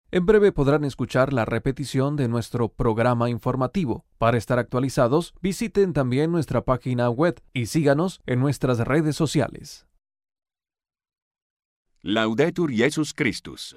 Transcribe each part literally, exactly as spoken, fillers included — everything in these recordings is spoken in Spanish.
En breve podrán escuchar la repetición de nuestro programa informativo. Para estar actualizados, visiten también nuestra página web y síganos en nuestras redes sociales. Laudetur Jesus Christus.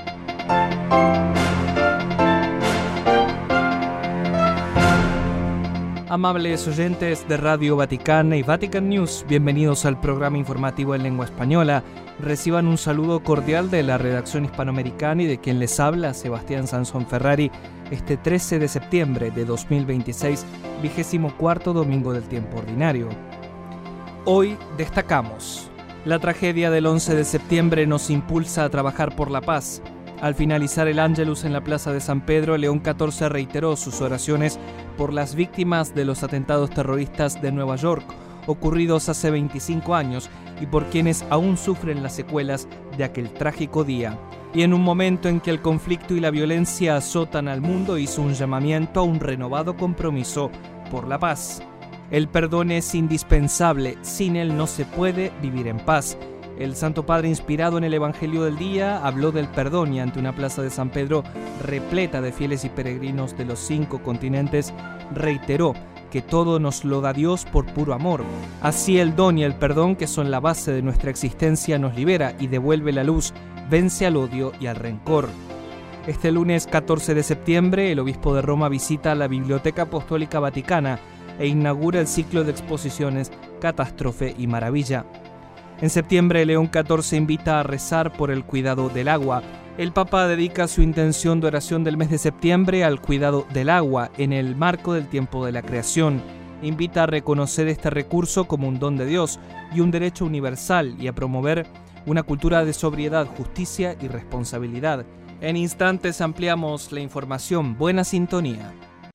Amables oyentes de Radio Vaticana y Vatican News, bienvenidos al programa informativo en lengua española. Reciban un saludo cordial de la redacción hispanoamericana y de quien les habla, Sebastián Sansón Ferrari, este trece de septiembre de dos mil veintiséis, vigésimo cuarto domingo del tiempo ordinario. Hoy destacamos: la tragedia del once de septiembre nos impulsa a trabajar por la paz. Al finalizar el Ángelus en la Plaza de San Pedro, León catorce reiteró sus oraciones por las víctimas de los atentados terroristas de Nueva York, ocurridos hace veinticinco años, y por quienes aún sufren las secuelas de aquel trágico día. Y en un momento en que el conflicto y la violencia azotan al mundo, hizo un llamamiento a un renovado compromiso por la paz. El perdón es indispensable, sin él no se puede vivir en paz. El Santo Padre, inspirado en el Evangelio del día, habló del perdón y ante una plaza de San Pedro repleta de fieles y peregrinos de los cinco continentes, reiteró que todo nos lo da Dios por puro amor. Así el don y el perdón, que son la base de nuestra existencia, nos libera y devuelve la luz, vence al odio y al rencor. Este lunes catorce de septiembre, el obispo de Roma visita la Biblioteca Apostólica Vaticana e inaugura el ciclo de exposiciones Catástrofe y Maravilla. En septiembre, León catorce invita a rezar por el cuidado del agua. El Papa dedica su intención de oración del mes de septiembre al cuidado del agua en el marco del tiempo de la creación. Invita a reconocer este recurso como un don de Dios y un derecho universal y a promover una cultura de sobriedad, justicia y responsabilidad. En instantes ampliamos la información. Buena sintonía.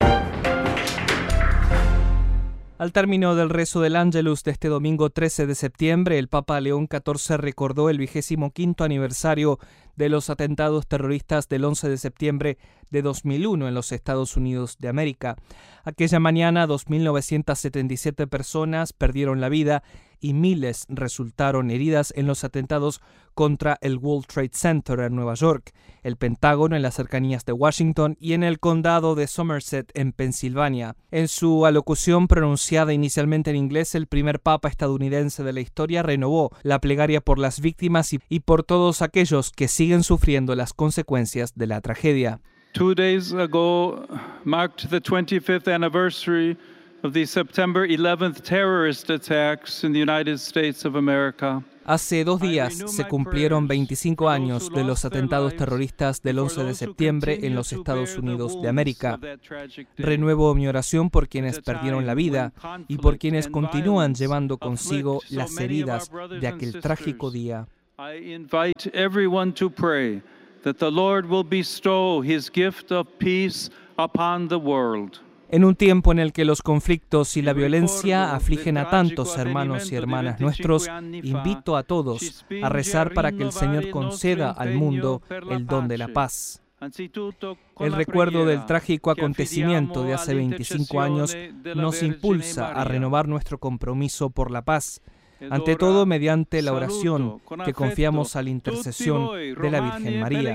Al término del rezo del Ángelus de este domingo trece de septiembre, el Papa León catorce recordó el vigésimo quinto aniversario de los atentados terroristas del once de septiembre de dos mil uno en los Estados Unidos de América. Aquella mañana, dos mil novecientas setenta y siete personas perdieron la vida y miles resultaron heridas en los atentados contra el World Trade Center en Nueva York, el Pentágono en las cercanías de Washington y en el condado de Somerset en Pensilvania. En su alocución pronunciada inicialmente en inglés, el primer papa estadounidense de la historia renovó la plegaria por las víctimas y, y por todos aquellos que siguen sufriendo las consecuencias de la tragedia. Two days ago marked the twenty-fifth anniversary of the September eleventh terrorist attacks in the United States of America. Hace dos días se cumplieron veinticinco años de los atentados terroristas del once de septiembre en los Estados Unidos de América. Renuevo mi oración por quienes perdieron la vida y por quienes continúan llevando consigo las heridas de aquel trágico día. I invite everyone to pray that the Lord will bestow his gift of peace upon the world. En un tiempo en el que los conflictos y la violencia afligen a tantos hermanos y hermanas nuestros, invito a todos a rezar para que el Señor conceda al mundo el don de la paz. El recuerdo del trágico acontecimiento de hace veinticinco años nos impulsa a renovar nuestro compromiso por la paz, ante todo mediante la oración que confiamos a la intercesión de la Virgen María.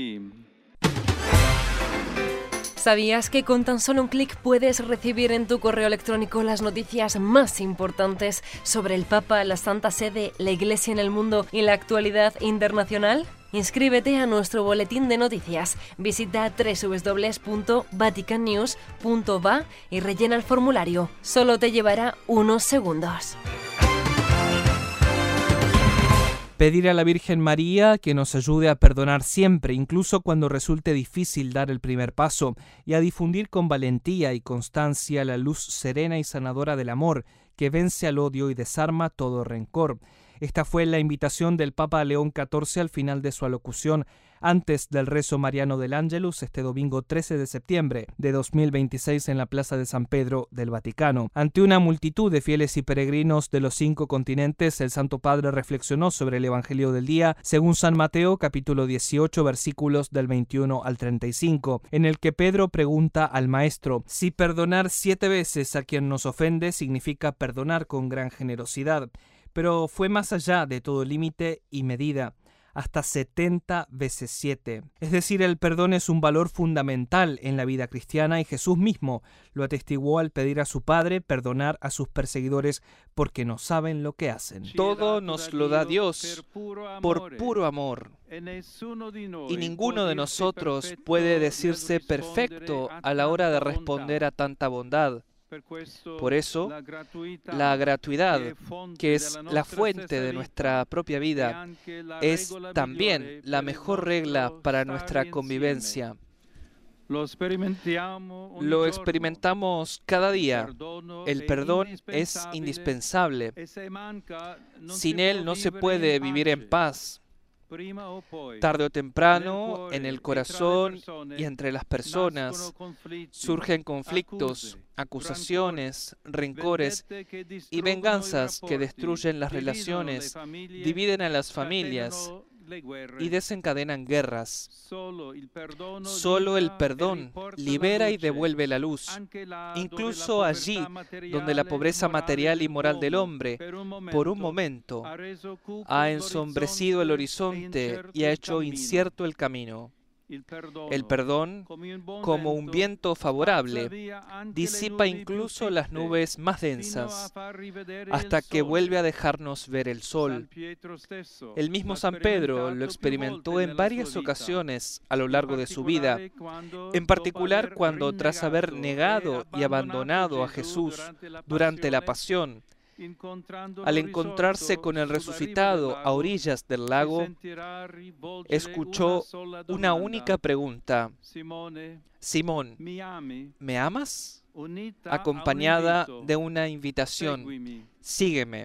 ¿Sabías que con tan solo un clic puedes recibir en tu correo electrónico las noticias más importantes sobre el Papa, la Santa Sede, la Iglesia en el mundo y la actualidad internacional? Inscríbete a nuestro boletín de noticias. Visita doble u doble u doble u punto vatican news punto va y rellena el formulario. Solo te llevará unos segundos. Pedir a la Virgen María que nos ayude a perdonar siempre, incluso cuando resulte difícil dar el primer paso, y a difundir con valentía y constancia la luz serena y sanadora del amor que vence al odio y desarma todo rencor. Esta fue la invitación del Papa León catorce al final de su alocución antes del rezo mariano del Ángelus este domingo trece de septiembre de dos mil veintiséis en la Plaza de San Pedro del Vaticano. Ante una multitud de fieles y peregrinos de los cinco continentes, el Santo Padre reflexionó sobre el Evangelio del día según San Mateo capítulo dieciocho versículos del veintiuno al treinta y cinco, en el que Pedro pregunta al Maestro si perdonar siete veces a quien nos ofende significa perdonar con gran generosidad. Pero fue más allá de todo límite y medida. hasta setenta veces siete. Es decir, el perdón es un valor fundamental en la vida cristiana y Jesús mismo lo atestiguó al pedir a su Padre perdonar a sus perseguidores porque no saben lo que hacen. Todo nos lo da Dios por puro amor. Y ninguno de nosotros puede decirse perfecto a la hora de responder a tanta bondad. Por eso, la gratuidad, que es la fuente de nuestra propia vida, es también la mejor regla para nuestra convivencia. Lo experimentamos cada día. El perdón es indispensable. Sin él no se puede vivir en paz. Tarde o temprano, en el corazón y entre las personas, surgen conflictos, acusaciones, rencores y venganzas que destruyen las relaciones, dividen a las familias y desencadenan guerras. Solo el perdón libera y devuelve la luz, incluso allí donde la pobreza material y moral del hombre, por un momento, ha ensombrecido el horizonte y ha hecho incierto el camino. El perdón, como un viento favorable, disipa incluso las nubes más densas, hasta que vuelve a dejarnos ver el sol. El mismo San Pedro lo experimentó en varias ocasiones a lo largo de su vida, en particular cuando, tras haber negado y abandonado a Jesús durante la pasión, al encontrarse con el resucitado a orillas del lago, escuchó una única pregunta: Simón, ¿me amas? Acompañada de una invitación: sígueme.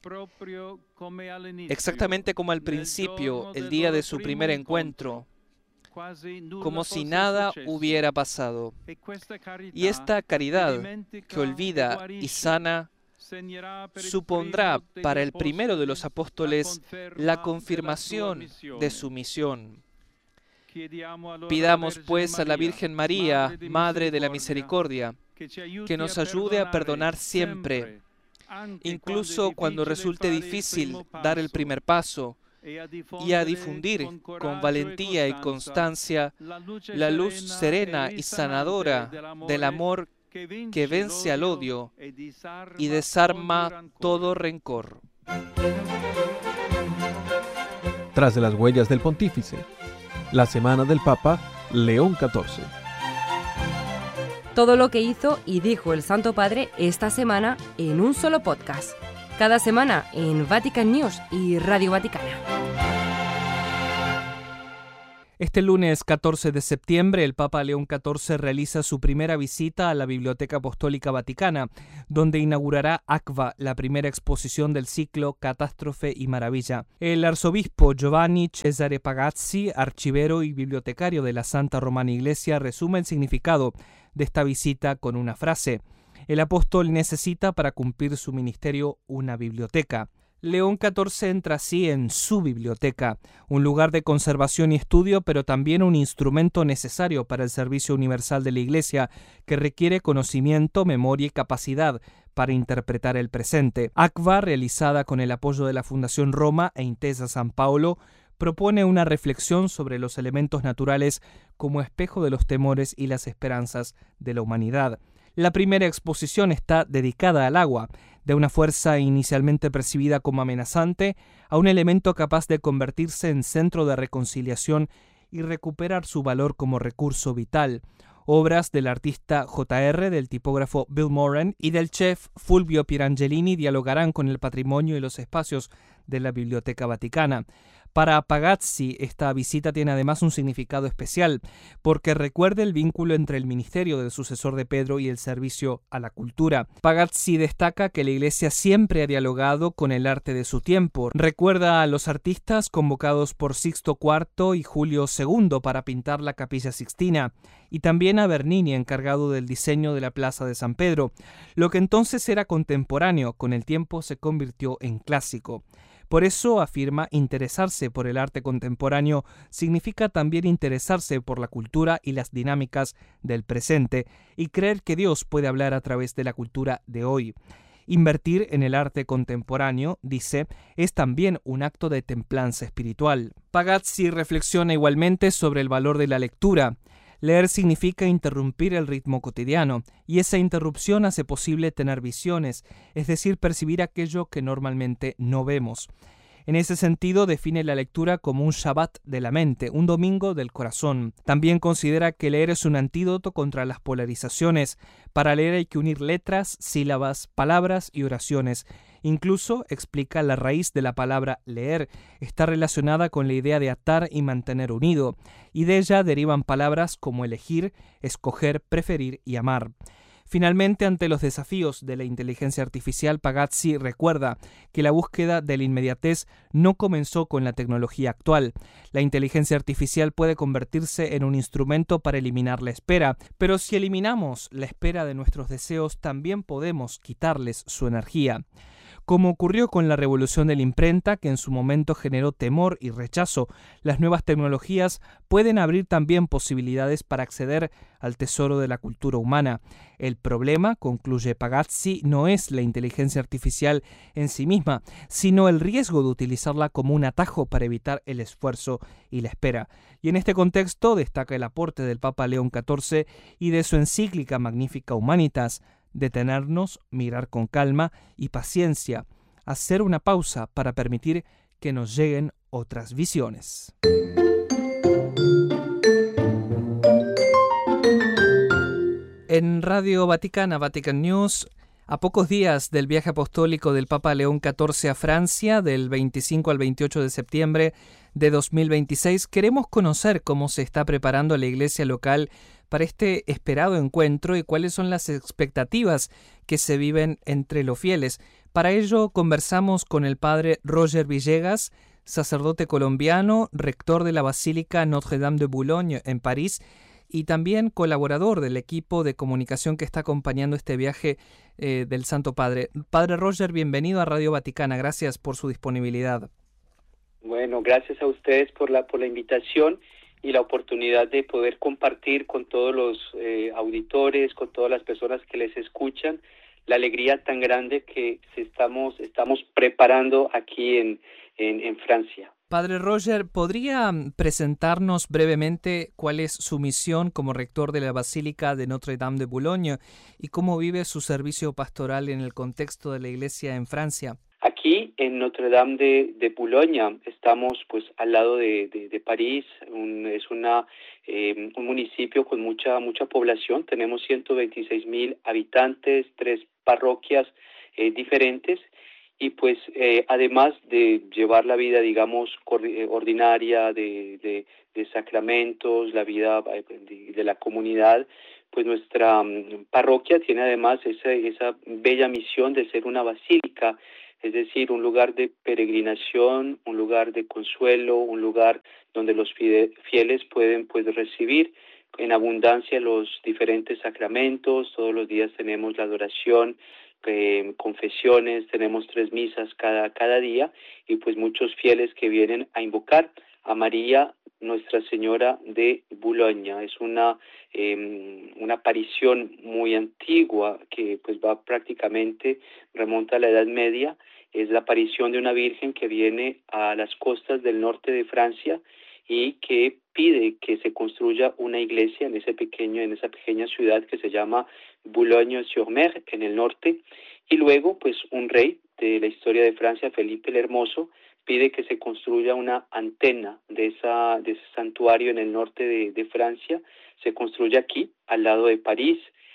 Exactamente como al principio, el día de su primer encuentro, como si nada hubiera pasado. Y esta caridad que olvida y sana supondrá para el primero de los apóstoles la confirmación de su misión. Pidamos pues a la Virgen María, Madre de la Misericordia, que nos ayude a perdonar siempre, incluso cuando resulte difícil dar el primer paso, y a difundir con valentía y constancia la luz serena y sanadora del amor que vence al odio y desarma todo rencor. Tras de las huellas del Pontífice, la semana del Papa León catorce. Todo lo que hizo y dijo el Santo Padre esta semana en un solo podcast. Cada semana en Vatican News y Radio Vaticana. Este lunes catorce de septiembre, el Papa León catorce realiza su primera visita a la Biblioteca Apostólica Vaticana, donde inaugurará ACVA, la primera exposición del ciclo Catástrofe y Maravilla. El arzobispo Giovanni Cesare Pagazzi, archivero y bibliotecario de la Santa Romana Iglesia, resume el significado de esta visita con una frase: el apóstol necesita para cumplir su ministerio una biblioteca. León catorce entra así en su biblioteca, un lugar de conservación y estudio, pero también un instrumento necesario para el servicio universal de la Iglesia, que requiere conocimiento, memoria y capacidad para interpretar el presente. ACVA, realizada con el apoyo de la Fundación Roma e Intesa San Paolo, propone una reflexión sobre los elementos naturales como espejo de los temores y las esperanzas de la humanidad. La primera exposición está dedicada al agua, de una fuerza inicialmente percibida como amenazante a un elemento capaz de convertirse en centro de reconciliación y recuperar su valor como recurso vital. Obras del artista J R, del tipógrafo Bill Moran y del chef Fulvio Pirangelini dialogarán con el patrimonio y los espacios de la Biblioteca Vaticana. Para Pagazzi, esta visita tiene además un significado especial, porque recuerda el vínculo entre el ministerio del sucesor de Pedro y el servicio a la cultura. Pagazzi destaca que la Iglesia siempre ha dialogado con el arte de su tiempo. Recuerda a los artistas convocados por Sixto cuarto y Julio segundo para pintar la Capilla Sixtina, y también a Bernini, encargado del diseño de la Plaza de San Pedro. Lo que entonces era contemporáneo, con el tiempo se convirtió en clásico. Por eso, afirma, interesarse por el arte contemporáneo significa también interesarse por la cultura y las dinámicas del presente y creer que Dios puede hablar a través de la cultura de hoy. Invertir en el arte contemporáneo, dice, es también un acto de templanza espiritual. Pagazzi reflexiona igualmente sobre el valor de la lectura. Leer significa interrumpir el ritmo cotidiano, y esa interrupción hace posible tener visiones, es decir, percibir aquello que normalmente no vemos. En ese sentido, define la lectura como un Shabbat de la mente, un domingo del corazón. También considera que leer es un antídoto contra las polarizaciones. Para leer hay que unir letras, sílabas, palabras y oraciones. Incluso, explica, la raíz de la palabra leer está relacionada con la idea de atar y mantener unido, y de ella derivan palabras como elegir, escoger, preferir y amar. Finalmente, ante los desafíos de la inteligencia artificial, Pagazzi recuerda que la búsqueda de la inmediatez no comenzó con la tecnología actual. La inteligencia artificial puede convertirse en un instrumento para eliminar la espera, pero si eliminamos la espera de nuestros deseos, también podemos quitarles su energía. Como ocurrió con la revolución de la imprenta, que en su momento generó temor y rechazo, las nuevas tecnologías pueden abrir también posibilidades para acceder al tesoro de la cultura humana. El problema, concluye Pagazzi, no es la inteligencia artificial en sí misma, sino el riesgo de utilizarla como un atajo para evitar el esfuerzo y la espera. Y en este contexto destaca el aporte del Papa León catorce y de su encíclica Magnificat Humanitas: detenernos, mirar con calma y paciencia, hacer una pausa para permitir que nos lleguen otras visiones. En Radio Vaticana, Vatican News, a pocos días del viaje apostólico del Papa León catorce a Francia, del veinticinco al veintiocho de septiembre de dos mil veintiséis, queremos conocer cómo se está preparando la iglesia local para este esperado encuentro y cuáles son las expectativas que se viven entre los fieles. Para ello conversamos con el padre Roger Villegas, sacerdote colombiano, rector de la Basílica Notre-Dame de Boulogne en París y también colaborador del equipo de comunicación que está acompañando este viaje eh, del Santo Padre. Padre Roger, bienvenido a Radio Vaticana. Gracias por su disponibilidad. Bueno, gracias a ustedes por la, por la invitación y la oportunidad de poder compartir con todos los eh, auditores, con todas las personas que les escuchan, la alegría tan grande que se estamos, estamos preparando aquí en, en, en Francia. Padre Roger, ¿podría presentarnos brevemente cuál es su misión como rector de la Basílica de Notre-Dame de Boulogne y cómo vive su servicio pastoral en el contexto de la Iglesia en Francia? Aquí en Notre-Dame de, de Boulogne estamos pues al lado de, de, de París, un, es una, eh, un municipio con mucha, mucha población, tenemos ciento veintiséis mil habitantes, tres parroquias eh, diferentes y pues eh, además de llevar la vida digamos ordinaria de, de, de sacramentos, la vida de, de la comunidad, pues nuestra um, parroquia tiene además esa, esa bella misión de ser una basílica, es decir, un lugar de peregrinación, un lugar de consuelo, un lugar donde los fieles pueden pues recibir en abundancia los diferentes sacramentos. Todos los días tenemos la adoración, eh, confesiones, tenemos tres misas cada, cada día y pues muchos fieles que vienen a invocar a María, Nuestra Señora de Boulogne. Es una, eh, una aparición muy antigua que pues va prácticamente, remonta a la Edad Media. Es la aparición de una virgen que viene a las costas del norte de Francia y que pide que se construya una iglesia en ese pequeño, en esa pequeña ciudad que se llama Boulogne-sur-Mer, en el norte. Y luego, pues, un rey de la historia de Francia, Felipe el Hermoso, pide que se construya una antena de, esa, de ese santuario en el norte de, de Francia. Se construye aquí, al lado de París,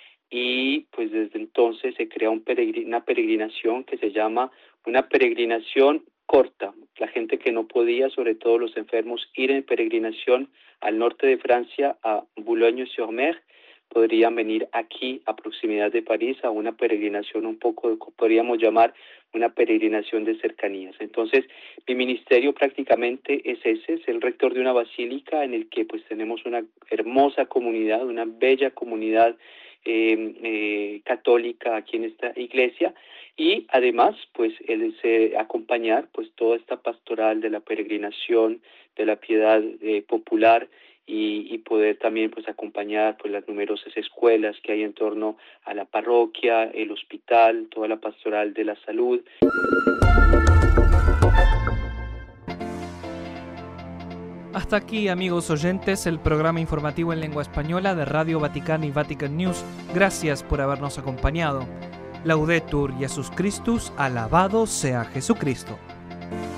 y pues desde entonces se crea un peregrin, una peregrinación que se llama una peregrinación corta. La gente que no podía, sobre todo los enfermos, ir en peregrinación al norte de Francia, a Boulogne-sur-Mer, podrían venir aquí a proximidad de París a una peregrinación un poco, podríamos llamar una peregrinación de cercanías. Entonces, mi ministerio prácticamente es ese, es el rector de una basílica en el que pues tenemos una hermosa comunidad, una bella comunidad eh, eh, católica aquí en esta iglesia y además pues el eh, acompañar pues toda esta pastoral de la peregrinación, de la piedad eh, popular y, y poder también pues acompañar pues las numerosas escuelas que hay en torno a la parroquia, el hospital, toda la pastoral de la salud. Hasta aquí, amigos oyentes, el programa informativo en lengua española de Radio Vaticana y Vatican News. Gracias por habernos acompañado. Laudetur Jesus Christus, alabado sea Jesucristo.